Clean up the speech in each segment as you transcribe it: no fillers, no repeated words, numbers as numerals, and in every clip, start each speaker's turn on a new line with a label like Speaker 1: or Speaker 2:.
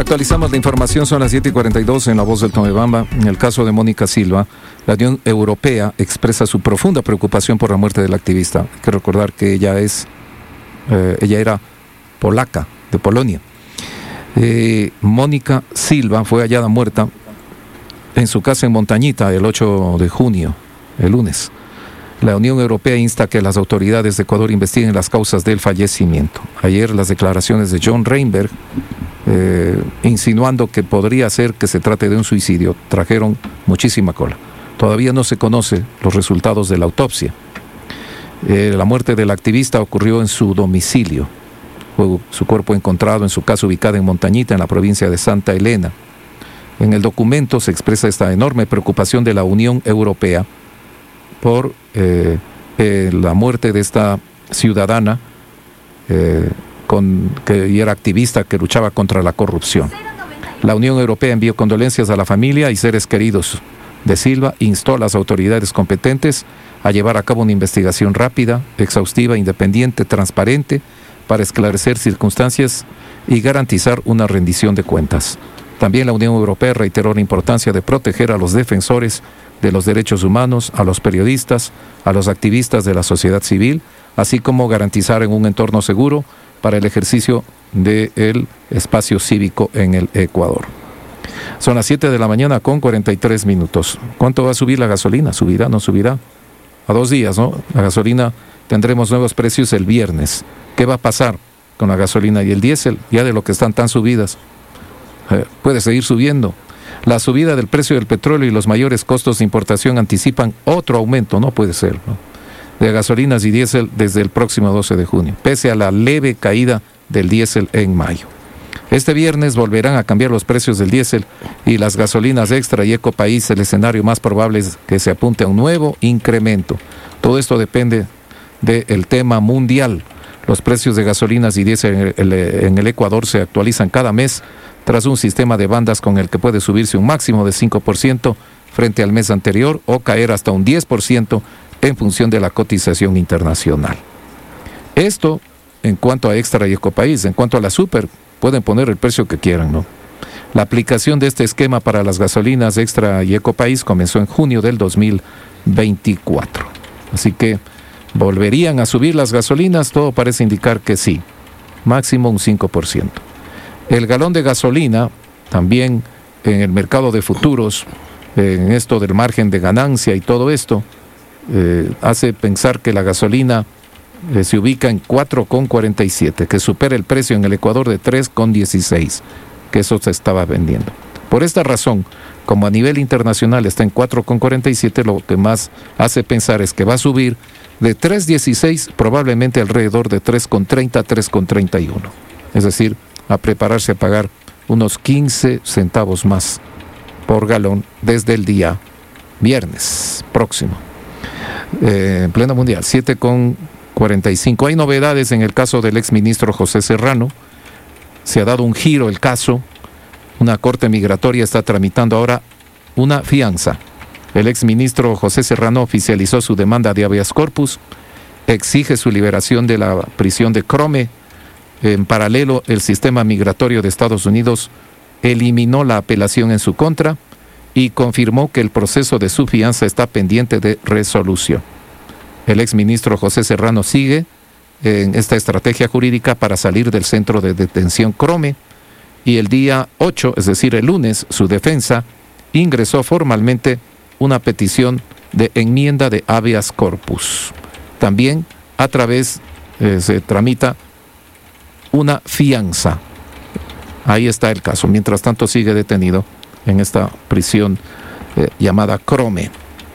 Speaker 1: Actualizamos la información, son las 7:42 en La Voz del Tomebamba. En el caso de Mónica Silva, la Unión Europea expresa su profunda preocupación por la muerte del activista. Hay que recordar que ella era polaca, de Polonia. Mónica Silva fue hallada muerta en su casa en Montañita el 8 de junio, el lunes. La Unión Europea insta a que las autoridades de Ecuador investiguen las causas del fallecimiento. Ayer las declaraciones de John Reinberg, insinuando que podría ser que se trate de un suicidio, trajeron muchísima cola. Todavía no se conocen los resultados de la autopsia. La muerte del activista ocurrió en su domicilio. Fue su cuerpo encontrado en su casa ubicada en Montañita, en la provincia de Santa Elena. En el documento se expresa esta enorme preocupación de la Unión Europea por la muerte de esta ciudadana que era activista que luchaba contra la corrupción. La Unión Europea envió condolencias a la familia y seres queridos de Silva, instó a las autoridades competentes a llevar a cabo una investigación rápida, exhaustiva, independiente, transparente, para esclarecer circunstancias y garantizar una rendición de cuentas. También la Unión Europea reiteró la importancia de proteger a los defensores de los derechos humanos, a los periodistas, a los activistas de la sociedad civil, así como garantizar en un entorno seguro para el ejercicio del espacio cívico en el Ecuador. Son las 7 de la mañana con 43 minutos. ¿Cuánto va a subir la gasolina? ¿Subirá? ¿No subirá? A 2 días, ¿no? La gasolina, tendremos nuevos precios el viernes. ¿Qué va a pasar con la gasolina y el diésel? Ya de lo que están tan subidas. Puede seguir subiendo. La subida del precio del petróleo y los mayores costos de importación anticipan otro aumento, no puede ser, ¿no?, de gasolinas y diésel desde el próximo 12 de junio, pese a la leve caída del diésel en mayo. Este viernes volverán a cambiar los precios del diésel y las gasolinas Extra y Ecopaís. El escenario más probable es que se apunte a un nuevo incremento. Todo esto depende del tema mundial. Los precios de gasolinas y diésel en el Ecuador se actualizan cada mes tras un sistema de bandas con el que puede subirse un máximo de 5% frente al mes anterior o caer hasta un 10% en función de la cotización internacional. Esto en cuanto a Extra y Ecopaís. En cuanto a la Super, pueden poner el precio que quieran, ¿no? La aplicación de este esquema para las gasolinas Extra y Ecopaís comenzó en junio del 2024. Así que volverían a subir las gasolinas, todo parece indicar que sí, máximo un 5%. El galón de gasolina, también en el mercado de futuros, en esto del margen de ganancia y todo esto, hace pensar que la gasolina se ubica en 4,47, que supera el precio en el Ecuador de 3,16, que eso se estaba vendiendo. Por esta razón, como a nivel internacional está en 4,47, lo que más hace pensar es que va a subir de 3,16 probablemente alrededor de 3,30, 3,31. Es decir, a prepararse a pagar unos 15 centavos más por galón desde el día viernes próximo. En pleno mundial, 7,45. Hay novedades en el caso del exministro José Serrano. Se ha dado un giro el caso. Una corte migratoria está tramitando ahora una fianza. El exministro José Serrano oficializó su demanda de habeas corpus, exige su liberación de la prisión de Crome. En paralelo, el sistema migratorio de Estados Unidos eliminó la apelación en su contra y confirmó que el proceso de su fianza está pendiente de resolución. El exministro José Serrano sigue en esta estrategia jurídica para salir del centro de detención Crome y el día 8, es decir, el lunes, su defensa ingresó formalmente una petición de enmienda de habeas corpus. También a través se tramita una fianza. Ahí está el caso. Mientras tanto sigue detenido en esta prisión llamada Crome,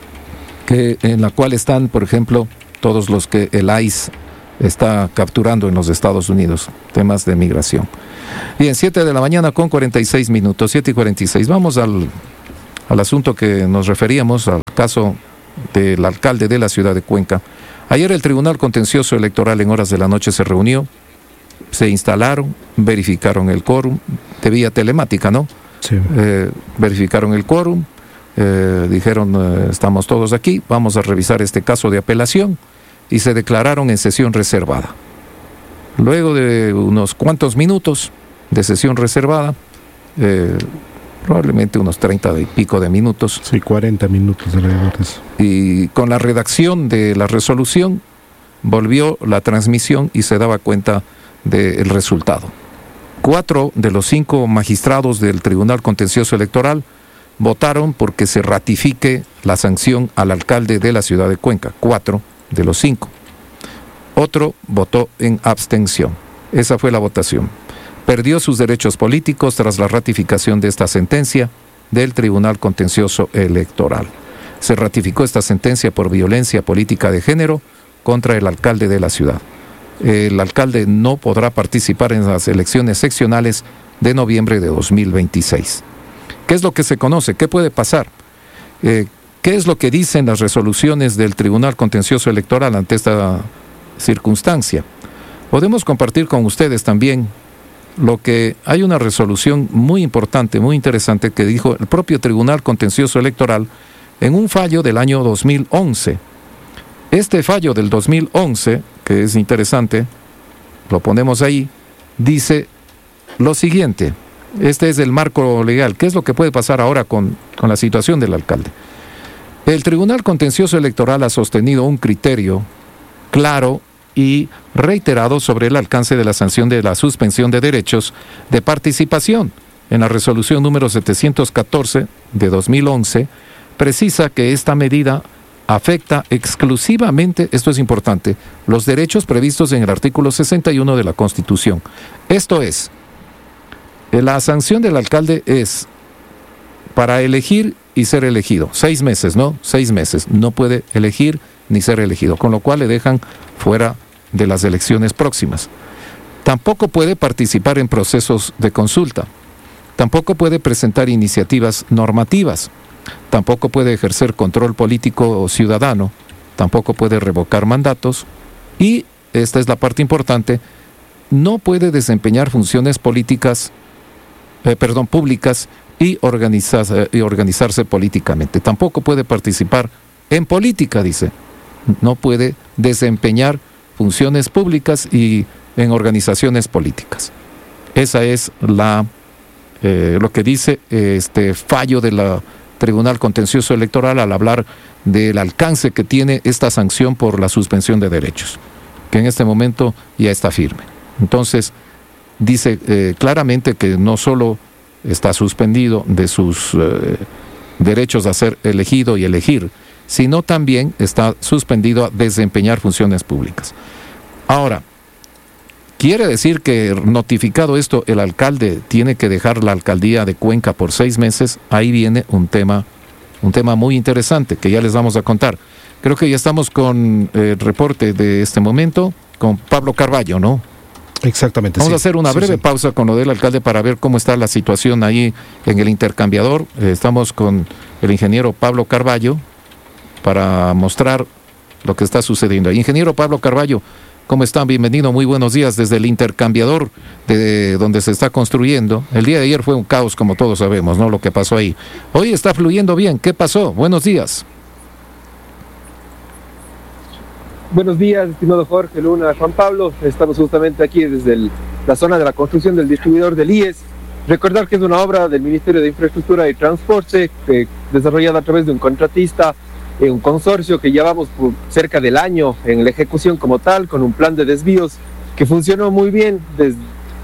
Speaker 1: en la cual están, por ejemplo, todos los que el ICE está capturando en los Estados Unidos, temas de migración. Bien, 7 de la mañana con 46 minutos, 7:46. Vamos al asunto que nos referíamos, al caso del alcalde de la ciudad de Cuenca. Ayer el Tribunal Contencioso Electoral en horas de la noche se reunió, se instalaron, verificaron el quórum, de vía telemática, ¿no?
Speaker 2: Sí.
Speaker 1: Verificaron el quórum, dijeron, estamos todos aquí, vamos a revisar este caso de apelación, y se declararon en sesión reservada. Luego de unos cuantos minutos de sesión reservada, probablemente unos 30 y pico de minutos.
Speaker 2: Sí, 40 minutos alrededor de eso.
Speaker 1: Y con la redacción de la resolución volvió la transmisión y se daba cuenta del resultado. 4 de los 5 magistrados del Tribunal Contencioso Electoral votaron porque se ratifique la sanción al alcalde de la ciudad de Cuenca. 4 de los 5. Otro votó en abstención. Esa fue la votación. Perdió sus derechos políticos tras la ratificación de esta sentencia del Tribunal Contencioso Electoral. Se ratificó esta sentencia por violencia política de género contra el alcalde de la ciudad. El alcalde no podrá participar en las elecciones seccionales de noviembre de 2026. ¿Qué es lo que se conoce? ¿Qué puede pasar? ¿Qué es lo que dicen las resoluciones del Tribunal Contencioso Electoral ante esta circunstancia? Podemos compartir con ustedes también lo que hay una resolución muy importante, muy interesante, que dijo el propio Tribunal Contencioso Electoral en un fallo del año 2011. Este fallo del 2011, que es interesante, lo ponemos ahí, dice lo siguiente. Este es el marco legal. ¿Qué es lo que puede pasar ahora con la situación del alcalde? El Tribunal Contencioso Electoral ha sostenido un criterio claro y reiterado sobre el alcance de la sanción de la suspensión de derechos de participación. En la resolución número 714 de 2011, precisa que esta medida afecta exclusivamente, esto es importante, los derechos previstos en el artículo 61 de la Constitución. Esto es, la sanción del alcalde es para elegir y ser elegido. 6 meses, ¿no? 6 meses. No puede elegir ni ser elegido, con lo cual le dejan fuera de las elecciones próximas. Tampoco puede participar en procesos de consulta. Tampoco puede presentar iniciativas normativas. Tampoco puede ejercer control político o ciudadano. Tampoco puede revocar mandatos. Y, esta es la parte importante, no puede desempeñar funciones públicas y organizarse políticamente. Tampoco puede participar en política, dice. No puede desempeñar funciones públicas y en organizaciones políticas. Esa es lo que dice este fallo de la Tribunal Contencioso Electoral al hablar del alcance que tiene esta sanción por la suspensión de derechos, que en este momento ya está firme. Entonces, dice claramente que no solo está suspendido de sus derechos a ser elegido y elegir, sino también está suspendido a desempeñar funciones públicas. Ahora, ¿quiere decir que notificado esto el alcalde tiene que dejar la alcaldía de Cuenca por 6 meses? Ahí viene un tema muy interesante que ya les vamos a contar. Creo que ya estamos con el reporte de este momento con Pablo Carballo, ¿no?
Speaker 2: Exactamente.
Speaker 1: Vamos a hacer una breve pausa con lo del alcalde para ver cómo está la situación ahí en el intercambiador. Estamos con el ingeniero Pablo Carballo para mostrar lo que está sucediendo. Ingeniero Pablo Carballo, ¿cómo están? Bienvenido, muy buenos días desde el intercambiador de donde se está construyendo. El día de ayer fue un caos, como todos sabemos, ¿no? Lo que pasó ahí. Hoy está fluyendo bien. ¿Qué pasó? Buenos días.
Speaker 3: Buenos días, estimado Jorge, Luna, Juan Pablo. Estamos justamente aquí desde la zona de la construcción del distribuidor del IES. Recordar que es una obra del Ministerio de Infraestructura y Transporte desarrollada a través de un contratista, un consorcio que llevamos por cerca del año en la ejecución como tal, con un plan de desvíos que funcionó muy bien desde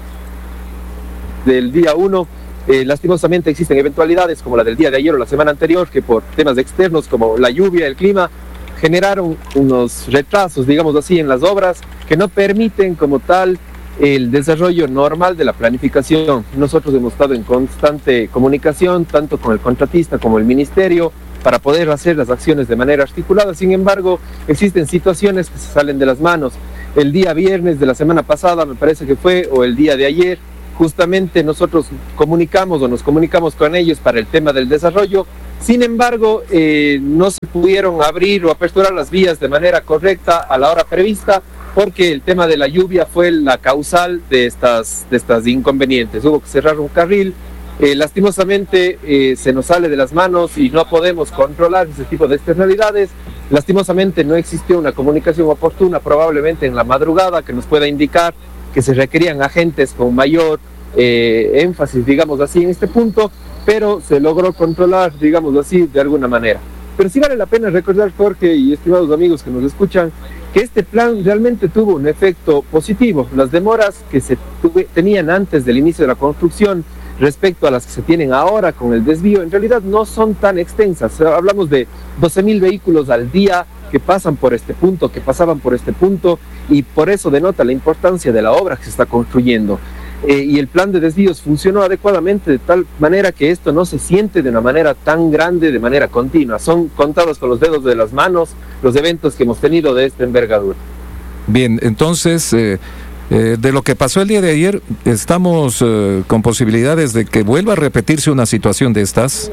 Speaker 3: el día 1. Lastimosamente existen eventualidades como la del día de ayer o la semana anterior, que por temas externos como la lluvia, el clima, generaron unos retrasos, digamos así, en las obras que no permiten como tal el desarrollo normal de la planificación. Nosotros hemos estado en constante comunicación, tanto con el contratista como el ministerio, para poder hacer las acciones de manera articulada. Sin embargo, existen situaciones que se salen de las manos. El día viernes de la semana pasada, me parece que fue, o el día de ayer, justamente nosotros nos comunicamos con ellos para el tema del desarrollo. Sin embargo, no se pudieron abrir o aperturar las vías de manera correcta a la hora prevista, porque el tema de la lluvia fue la causal de estas inconvenientes. Hubo que cerrar un carril. Lastimosamente se nos sale de las manos y no podemos controlar ese tipo de externalidades. Lastimosamente no existió una comunicación oportuna, probablemente en la madrugada, que nos pueda indicar que se requerían agentes con mayor énfasis, digamos así, en este punto, pero se logró controlar, digamos así, de alguna manera. Pero sí vale la pena recordar, Jorge y estimados amigos que nos escuchan, que este plan realmente tuvo un efecto positivo. Las demoras que se tenían antes del inicio de la construcción respecto a las que se tienen ahora con el desvío, en realidad no son tan extensas. Hablamos de 12.000 vehículos al día que pasan por este punto, que pasaban por este punto, y por eso denota la importancia de la obra que se está construyendo. Y el plan de desvíos funcionó adecuadamente de tal manera que esto no se siente de una manera tan grande, de manera continua. Son contados con los dedos de las manos los eventos que hemos tenido de esta envergadura.
Speaker 1: Bien, entonces, de lo que pasó el día de ayer, estamos con posibilidades de que vuelva a repetirse una situación de estas.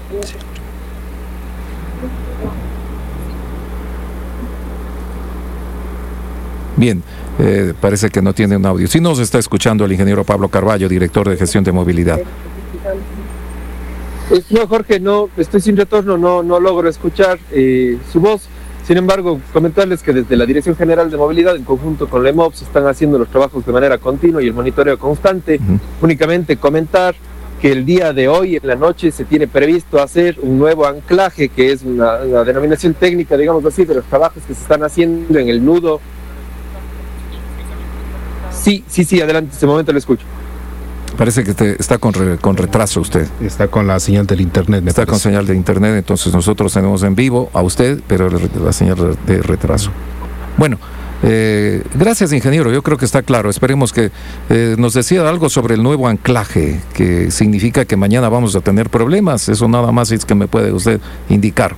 Speaker 1: Bien, parece que no tiene un audio. Sí nos está escuchando el ingeniero Pablo Carballo, director de gestión de movilidad.
Speaker 3: No, Jorge, no, estoy sin retorno, no logro escuchar su voz. Sin embargo, comentarles que desde la Dirección General de Movilidad, en conjunto con la EMOB, se están haciendo los trabajos de manera continua y el monitoreo constante. Únicamente comentar que el día de hoy, en la noche, se tiene previsto hacer un nuevo anclaje, que es una denominación técnica, digamos así, de los trabajos que se están haciendo en el nudo. Sí, adelante, en este momento lo escucho.
Speaker 1: Parece que está con retraso usted.
Speaker 2: Está con la señal del internet.
Speaker 1: Está con señal de internet, entonces nosotros tenemos en vivo a usted, pero la señal de retraso. Bueno, gracias, ingeniero, yo creo que está claro. Esperemos que nos decida algo sobre el nuevo anclaje, que significa que mañana vamos a tener problemas. Eso nada más es que me puede usted indicar.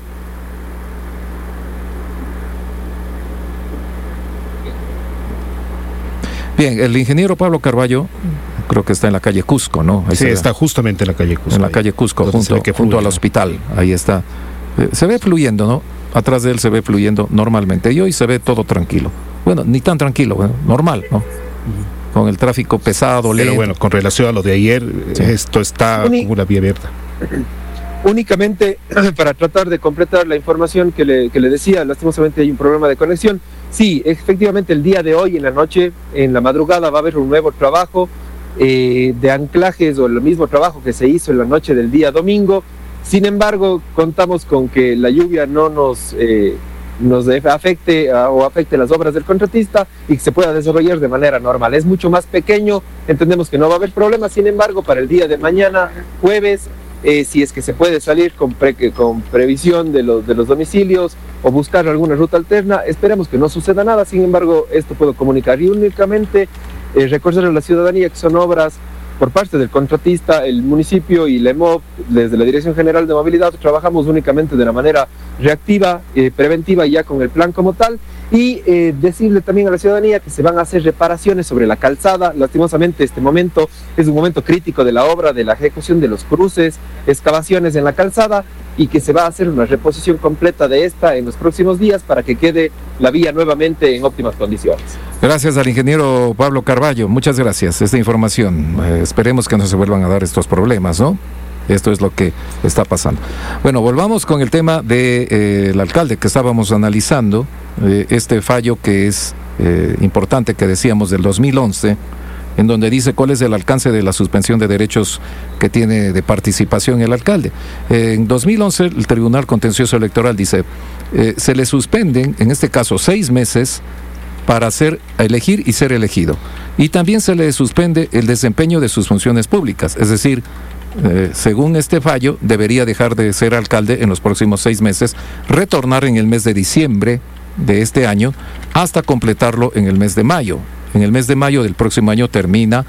Speaker 1: Bien, el ingeniero Pablo Carballo, creo que está en la calle Cusco, ¿no?
Speaker 2: Ahí sí, está justamente en la calle Cusco.
Speaker 1: En la calle Cusco, junto al hospital. Ahí está. Se ve fluyendo, ¿no? Atrás de él se ve fluyendo normalmente. Y hoy se ve todo tranquilo. Bueno, ni tan tranquilo, normal, ¿no? Con el tráfico pesado, lento.
Speaker 2: Pero bueno, con relación a lo de ayer, sí, esto está como una vía abierta.
Speaker 3: Únicamente para tratar de completar la información que le decía, lastimosamente hay un problema de conexión. Sí, efectivamente el día de hoy en la noche, en la madrugada, va a haber un nuevo trabajo de anclajes, o el mismo trabajo que se hizo en la noche del día domingo. Sin embargo, contamos con que la lluvia no nos afecte o afecte las obras del contratista y que se pueda desarrollar de manera normal. Es mucho más pequeño, entendemos que no va a haber problemas. Sin embargo, para el día de mañana, jueves, si es que se puede salir con previsión de los domicilios o buscar alguna ruta alterna, esperemos que no suceda nada. Sin embargo, esto puedo comunicar, y únicamente recordar a la ciudadanía que son obras por parte del contratista, el municipio y la EMOB. Desde la Dirección General de Movilidad trabajamos únicamente de una manera reactiva, preventiva, ya con el plan como tal. Y decirle también a la ciudadanía que se van a hacer reparaciones sobre la calzada. Lastimosamente este momento es un momento crítico de la obra, de la ejecución de los cruces, excavaciones en la calzada, y que se va a hacer una reposición completa de esta en los próximos días para que quede la vía nuevamente en óptimas condiciones.
Speaker 1: Gracias al ingeniero Pablo Carballo, muchas gracias. Esta información, esperemos que no se vuelvan a dar estos problemas, ¿no? Esto es lo que está pasando. Bueno, volvamos con el tema del alcalde que estábamos analizando, este fallo que es importante, que decíamos del 2011, en donde dice cuál es el alcance de la suspensión de derechos que tiene de participación el alcalde. En 2011 el Tribunal Contencioso Electoral dice, se le suspenden, en este caso, 6 meses para elegir y ser elegido. Y también se le suspende el desempeño de sus funciones públicas, es decir, según este fallo, debería dejar de ser alcalde en los próximos 6 meses, retornar en el mes de diciembre de este año, hasta completarlo en el mes de mayo. En el mes de mayo del próximo año termina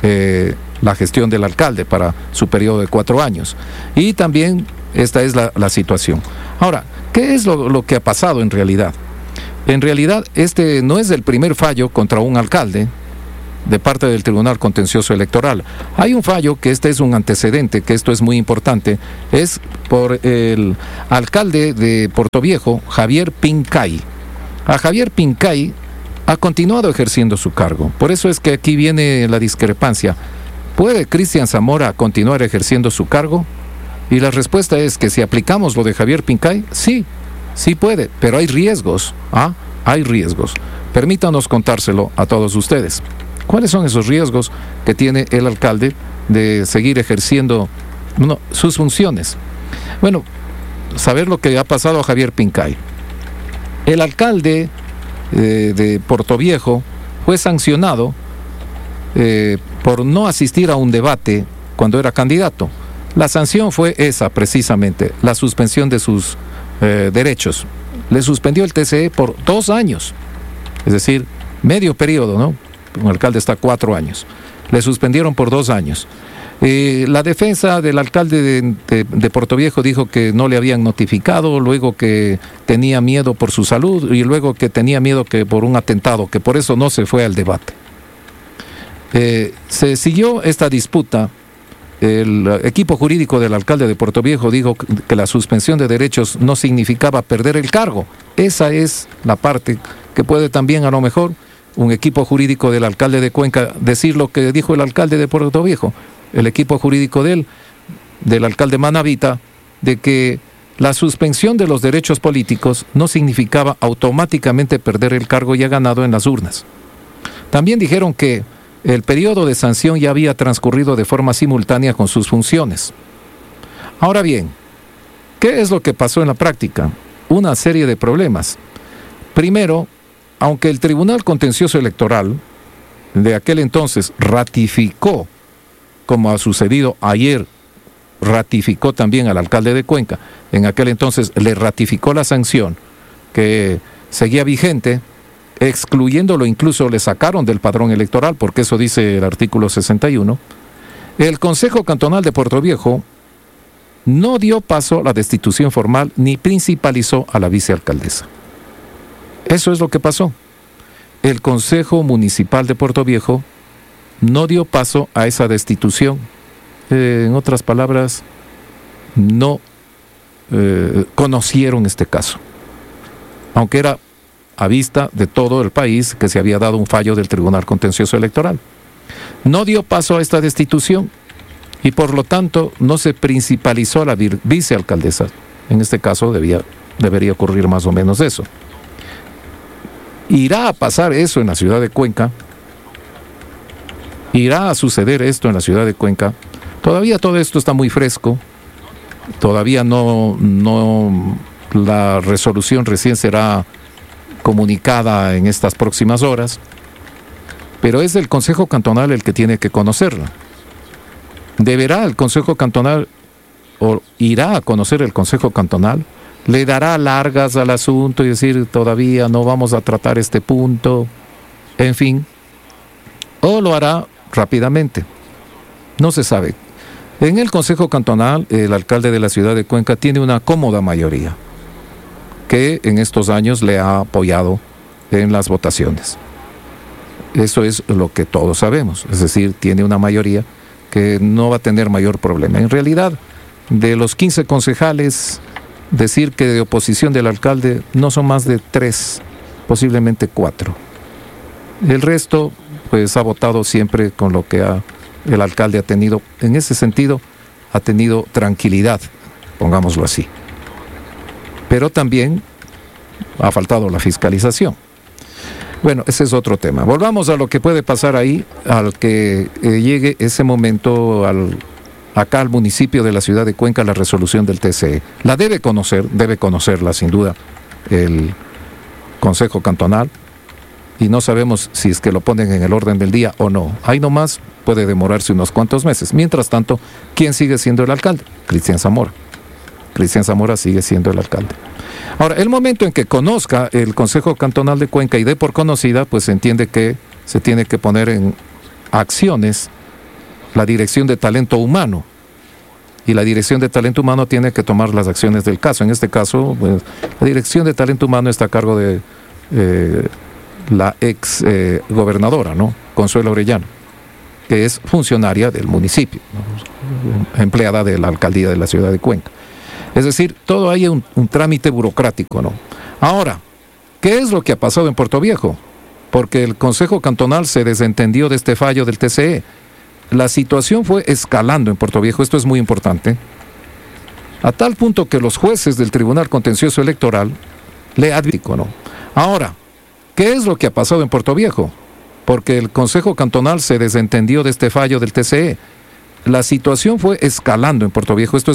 Speaker 1: la gestión del alcalde para su periodo de 4 años. Y también esta es la situación. Ahora, ¿qué es lo que ha pasado en realidad? En realidad, este no es el primer fallo contra un alcalde de parte del Tribunal Contencioso Electoral. Hay un fallo que este es un antecedente, que esto es muy importante, es por el alcalde de Portoviejo, Javier Pincay. A Javier Pincay ha continuado ejerciendo su cargo. Por eso es que aquí viene la discrepancia. ¿Puede Cristian Zamora continuar ejerciendo su cargo? Y la respuesta es que si aplicamos lo de Javier Pincay, sí puede, pero hay riesgos. Hay riesgos. Permítanos contárselo a todos ustedes. ¿Cuáles son esos riesgos que tiene el alcalde de seguir ejerciendo sus funciones? Bueno, saber lo que ha pasado a Javier Pincay. El alcalde de Portoviejo fue sancionado por no asistir a un debate cuando era candidato. La sanción fue esa, precisamente, la suspensión de sus derechos. Le suspendió el TCE por 2 años, es decir, medio periodo, ¿no? Un alcalde está 4 años. Le suspendieron por 2 años. La defensa del alcalde de Portoviejo dijo que no le habían notificado, luego que tenía miedo por su salud y luego que tenía miedo que por un atentado, que por eso no se fue al debate. Se siguió esta disputa. El equipo jurídico del alcalde de Portoviejo dijo que la suspensión de derechos no significaba perder el cargo. Esa es la parte que puede también, a lo mejor, un equipo jurídico del alcalde de Cuenca decir lo que dijo el alcalde de Portoviejo, el equipo jurídico del alcalde Manavita, de que la suspensión de los derechos políticos no significaba automáticamente perder el cargo ya ganado en las urnas. También dijeron que el periodo de sanción ya había transcurrido de forma simultánea con sus funciones. Ahora bien, ¿qué es lo que pasó en la práctica? Una serie de problemas. Primero, aunque el Tribunal Contencioso Electoral de aquel entonces ratificó, como ha sucedido ayer, ratificó también al alcalde de Cuenca, en aquel entonces le ratificó la sanción que seguía vigente, excluyéndolo, incluso le sacaron del padrón electoral, porque eso dice el artículo 61, el Consejo Cantonal de Portoviejo no dio paso a la destitución formal ni principalizó a la vicealcaldesa. Eso es lo que pasó. El Consejo Municipal de Portoviejo no dio paso a esa destitución. En otras palabras, no conocieron este caso, aunque era a vista de todo el país que se había dado un fallo del Tribunal Contencioso Electoral. No dio paso a esta destitución y por lo tanto no se principalizó a la vicealcaldesa. En este caso debería ocurrir más o menos eso. ¿Irá a pasar eso en la ciudad de Cuenca? ¿Irá a suceder esto en la ciudad de Cuenca? Todavía todo esto está muy fresco. Todavía no la resolución recién será comunicada en estas próximas horas, pero es el Consejo Cantonal el que tiene que conocerla. ¿Deberá el Consejo Cantonal o irá a conocer el Consejo Cantonal? ¿Le dará largas al asunto y decir todavía no vamos a tratar este punto? En fin, ¿o lo hará rápidamente? No se sabe. En el Consejo Cantonal, el alcalde de la ciudad de Cuenca tiene una cómoda mayoría que en estos años le ha apoyado en las votaciones. Eso es lo que todos sabemos, es decir, tiene una mayoría que no va a tener mayor problema. En realidad, de los 15 concejales, decir que de oposición del alcalde no son más de 3, posiblemente 4. El resto, pues ha votado siempre con lo que el alcalde ha tenido, en ese sentido, ha tenido tranquilidad, pongámoslo así. Pero también ha faltado la fiscalización. Bueno, ese es otro tema. Volvamos a lo que puede pasar ahí, al que llegue ese momento acá al municipio de la ciudad de Cuenca, la resolución del TCE. La debe conocerla sin duda el Consejo Cantonal, y no sabemos si es que lo ponen en el orden del día o no. Ahí nomás puede demorarse unos cuantos meses. Mientras tanto, ¿quién sigue siendo el alcalde? Cristian Zamora. Cristian Zamora sigue siendo el alcalde. Ahora, el momento en que conozca el Consejo Cantonal de Cuenca y dé por conocida, pues se entiende que se tiene que poner en acciones la Dirección de Talento Humano. Y la Dirección de Talento Humano tiene que tomar las acciones del caso. En este caso, pues, la Dirección de Talento Humano está a cargo de la ex gobernadora, ¿no? Consuelo Orellana, que es funcionaria del municipio, ¿no? Empleada de la alcaldía de la ciudad de Cuenca. Es decir, todo hay un trámite burocrático, ¿no? Ahora, ¿qué es lo que ha pasado en Portoviejo? Porque el Consejo Cantonal se desentendió de este fallo del TCE. La situación fue escalando en Portoviejo, esto es muy importante, a tal punto que los jueces del Tribunal Contencioso Electoral le advirtieron, ¿no? Ahora, ¿qué es lo que ha pasado en Portoviejo? porque el Consejo Cantonal se desentendió de este fallo del TCE. La situación fue escalando en Puerto Viejo. Esto es